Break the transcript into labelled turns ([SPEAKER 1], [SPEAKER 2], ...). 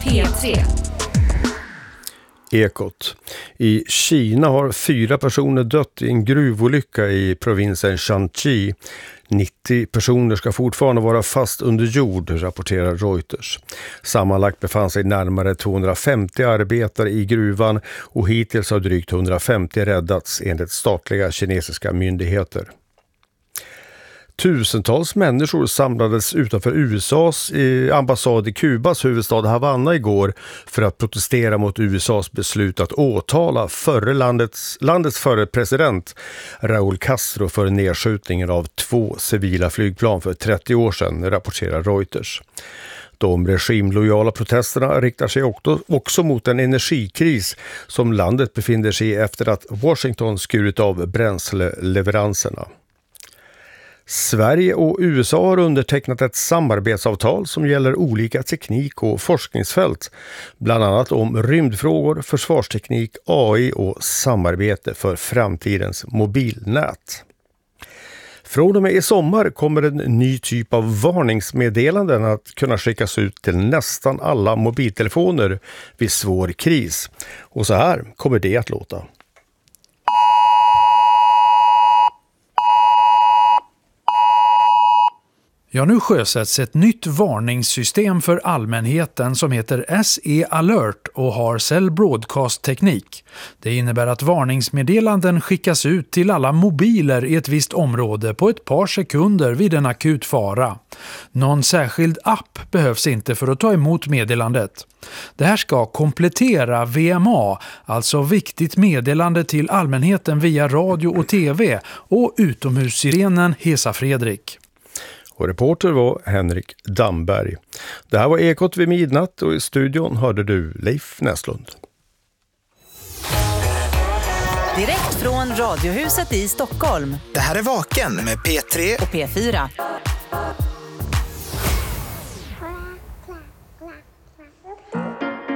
[SPEAKER 1] P3.
[SPEAKER 2] Ekot. I Kina har 4 personer dött i en gruvolycka i provinsen Shanxi. 90 personer ska fortfarande vara fast under jord, rapporterar Reuters. Sammanlagt befann sig närmare 250 arbetare i gruvan och hittills har drygt 150 räddats enligt statliga kinesiska myndigheter. Tusentals människor samlades utanför USAs ambassad i Kubas huvudstad Havanna igår för att protestera mot USAs beslut att åtala landets förre president Raúl Castro för nedskjutningen av 2 civila flygplan för 30 år sedan, rapporterar Reuters. De regimlojala protesterna riktar sig också mot en energikris som landet befinner sig i efter att Washington skurit av bränsleleveranserna. Sverige och USA har undertecknat ett samarbetsavtal som gäller olika teknik- och forskningsfält, bland annat om rymdfrågor, försvarsteknik, AI och samarbete för framtidens mobilnät. Från och med i sommar kommer en ny typ av varningsmeddelanden att kunna skickas ut till nästan alla mobiltelefoner vid svår kris. Och så här kommer det att låta.
[SPEAKER 3] Ja, nu sjösätts ett nytt varningssystem för allmänheten som heter SE Alert och har Cell Broadcast-teknik. Det innebär att varningsmeddelanden skickas ut till alla mobiler i ett visst område på ett par sekunder vid en akut fara. Någon särskild app behövs inte för att ta emot meddelandet. Det här ska komplettera VMA, alltså viktigt meddelande till allmänheten via radio och tv, och utomhussirenen Hesa Fredrik.
[SPEAKER 2] Och reporter var Henrik Damberg. Det här var Ekot vid midnatt och i studion hörde du Leif Näslund.
[SPEAKER 1] Direkt från Radiohuset i Stockholm.
[SPEAKER 4] Det här är Vaken med P3
[SPEAKER 1] och P4.